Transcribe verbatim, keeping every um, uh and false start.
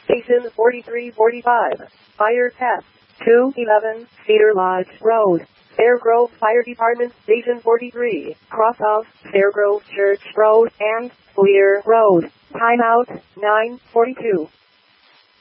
Station forty-three forty-five. Fire test. two eleven Cedar Lodge Road. Fairgrove Fire Department Station forty-three. Cross of Fairgrove Church Road and Lear Road. Timeout nine forty-two.